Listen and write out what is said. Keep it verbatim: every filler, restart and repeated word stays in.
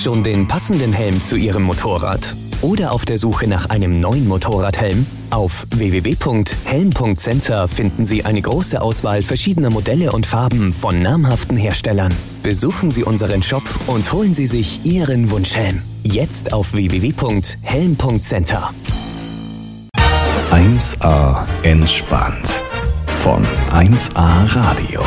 Schon den passenden Helm zu Ihrem Motorrad? Oder auf der Suche nach einem neuen Motorradhelm? Auf w w w punkt helm punkt center finden Sie eine große Auswahl verschiedener Modelle und Farben von namhaften Herstellern. Besuchen Sie unseren Shop und holen Sie sich Ihren Wunschhelm. Jetzt auf w w w punkt helm punkt center. eins A entspannt von eins A Radio.